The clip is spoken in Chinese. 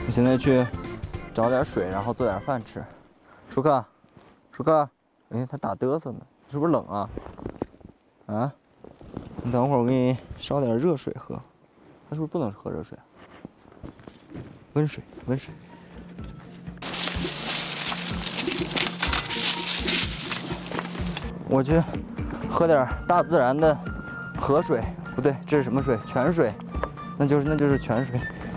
我现在去找点水，然后做点饭吃。舒克，舒克，哎，他打嘚瑟呢，是不是冷啊？啊？你等会儿我给你烧点热水喝。他是不是不能喝热水啊？温水，温水。我去喝点大自然的河水，不对，这是什么水？泉水，那就是泉水。